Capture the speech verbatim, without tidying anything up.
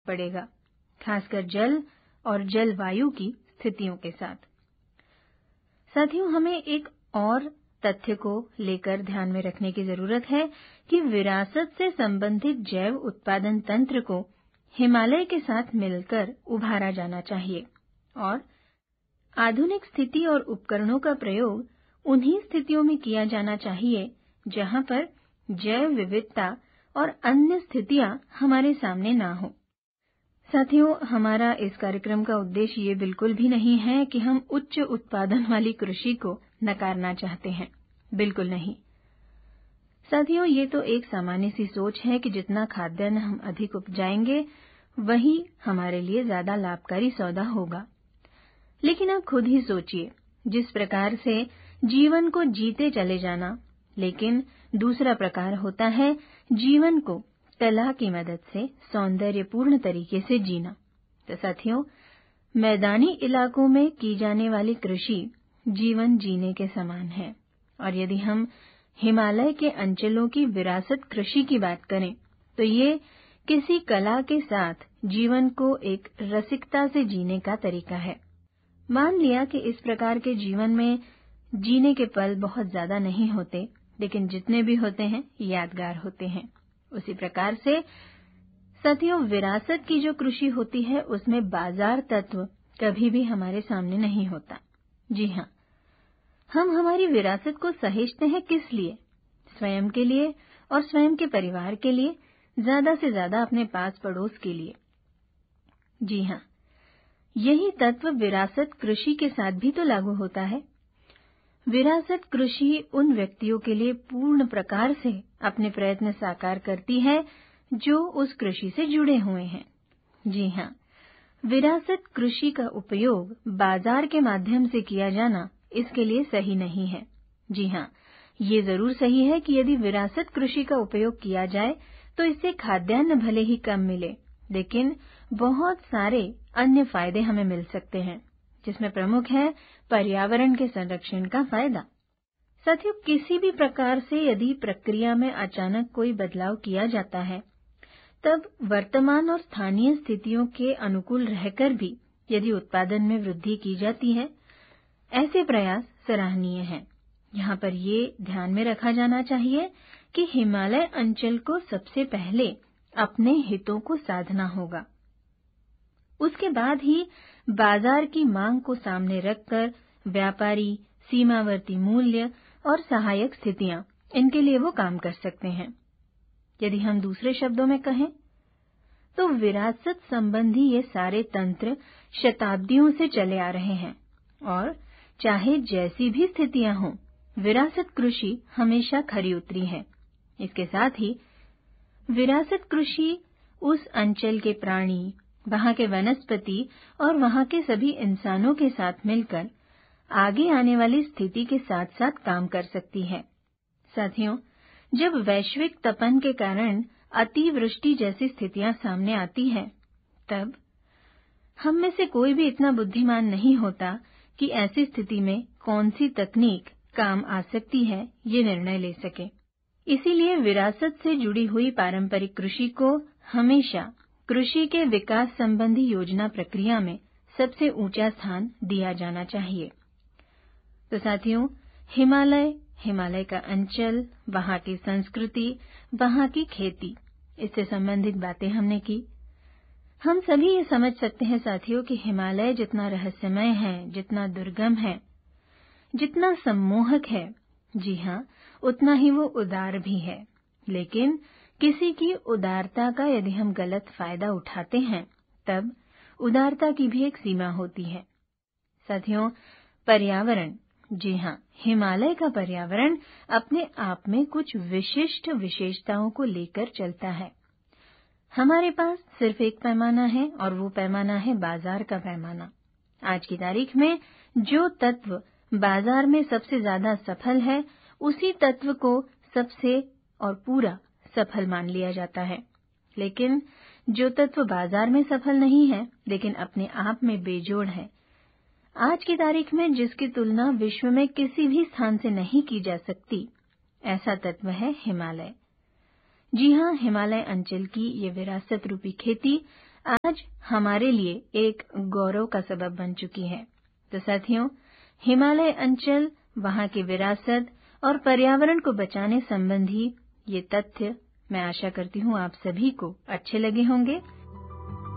पड़ेगा, खासकर जल और जलवायु की स्थितियों के साथ। साथियों, हमें एक और तथ्य को लेकर ध्यान में रखने की जरूरत है कि विरासत से संबंधित जैव उत्पादन तंत्र को हिमालय के साथ मिलकर उभारा जाना चाहिए और आधुनिक स्थिति और उपकरणों का प्रयोग उन्हीं स्थितियों में किया जाना चाहिए जहां पर जैव विविधता और अन्य स्थितियां हमारे सामने ना हो। साथियों, हमारा इस कार्यक्रम का उद्देश्य ये बिल्कुल भी नहीं है कि हम उच्च उत्पादन वाली कृषि को नकारना चाहते हैं, बिल्कुल नहीं। साथियों, ये तो एक सामान्य सी सोच है कि जितना खाद्यान्न हम अधिक उपजाएंगे वही हमारे लिए ज्यादा लाभकारी सौदा होगा। लेकिन आप खुद ही सोचिए, जिस प्रकार से जीवन को जीते चले जाना, लेकिन दूसरा प्रकार होता है जीवन को कला की मदद से सौंदर्यपूर्ण तरीके से जीना। तो साथियों, मैदानी इलाकों में की जाने वाली कृषि जीवन जीने के समान है और यदि हम हिमालय के अंचलों की विरासत कृषि की बात करें तो ये किसी कला के साथ जीवन को एक रसिकता से जीने का तरीका है। मान लिया कि इस प्रकार के जीवन में जीने के पल बहुत ज्यादा नहीं होते, लेकिन जितने भी होते हैं यादगार होते हैं। उसी प्रकार से साथियों, विरासत की जो कृषि होती है उसमें बाजार तत्व कभी भी हमारे सामने नहीं होता। जी हाँ, हम हमारी विरासत को सहेजते हैं किस लिए? स्वयं के लिए और स्वयं के परिवार के लिए, ज्यादा से ज्यादा अपने पास पड़ोस के लिए। जी हाँ, यही तत्व विरासत कृषि के साथ भी तो लागू होता है। विरासत कृषि उन व्यक्तियों के लिए पूर्ण प्रकार से अपने प्रयत्न साकार करती है जो उस कृषि से जुड़े हुए हैं। जी हाँ, विरासत कृषि का उपयोग बाजार के माध्यम से किया जाना इसके लिए सही नहीं है। जी हाँ, ये जरूर सही है कि यदि विरासत कृषि का उपयोग किया जाए तो इससे खाद्यान्न भले ही कम मिले, लेकिन बहुत सारे अन्य फायदे हमें मिल सकते हैं, जिसमें प्रमुख है पर्यावरण के संरक्षण का फायदा। साथियों, किसी भी प्रकार से यदि प्रक्रिया में अचानक कोई बदलाव किया जाता है, तब वर्तमान और स्थानीय स्थितियों के अनुकूल रहकर भी यदि उत्पादन में वृद्धि की जाती है, ऐसे प्रयास सराहनीय हैं। यहाँ पर ये ध्यान में रखा जाना चाहिए कि हिमालय अंचल को सबसे पहले अपने हितों को साधना होगा। उसके बाद ही बाजार की मांग को सामने रखकर व्यापारी सीमावर्ती मूल्य और सहायक स्थितियां, इनके लिए वो काम कर सकते हैं। यदि हम दूसरे शब्दों में कहें तो विरासत संबंधी ये सारे तंत्र शताब्दियों से चले आ रहे हैं और चाहे जैसी भी स्थितियां हों, विरासत कृषि हमेशा खरी उतरी है। इसके साथ ही विरासत कृषि उस अंचल के प्राणी, वहां के वनस्पति और वहां के सभी इंसानों के साथ मिलकर आगे आने वाली स्थिति के साथ साथ काम कर सकती है। साथियों, जब वैश्विक तपन के कारण अतिवृष्टि जैसी स्थितियां सामने आती हैं, तब हम में से कोई भी इतना बुद्धिमान नहीं होता कि ऐसी स्थिति में कौन सी तकनीक काम आ सकती है, ये निर्णय ले सके। इसीलिए विरासत से जुड़ी हुई पारंपरिक कृषि को हमेशा कृषि के विकास संबंधी योजना प्रक्रिया में सबसे ऊंचा स्थान दिया जाना चाहिए। तो साथियों, हिमालय, हिमालय का अंचल, वहां की संस्कृति, वहां की खेती, इससे संबंधित बातें हमने की। हम सभी ये समझ सकते हैं साथियों कि हिमालय जितना रहस्यमय है, जितना दुर्गम है, जितना सम्मोहक है, जी हाँ, उतना ही वो उदार भी है। लेकिन किसी की उदारता का यदि हम गलत फायदा उठाते हैं, तब उदारता की भी एक सीमा होती है। साथियों, पर्यावरण, जी हाँ, हिमालय का पर्यावरण अपने आप में कुछ विशिष्ट विशेषताओं को लेकर चलता है। हमारे पास सिर्फ एक पैमाना है और वो पैमाना है बाजार का पैमाना। आज की तारीख में जो तत्व बाजार में सबसे ज्यादा सफल है, उसी तत्व को सबसे और पूरा सफल मान लिया जाता है। लेकिन जो तत्व बाजार में सफल नहीं है, लेकिन अपने आप में बेजोड़ है, आज की तारीख में जिसकी तुलना विश्व में किसी भी स्थान से नहीं की जा सकती, ऐसा तत्व है हिमालय। जी हाँ, हिमालय अंचल की ये विरासत रूपी खेती आज हमारे लिए एक गौरव का सबब बन चुकी है। तो साथियों, हिमालय अंचल, वहां की विरासत और पर्यावरण को बचाने संबंधी ये तथ्य मैं आशा करती हूँ आप सभी को अच्छे लगे होंगे।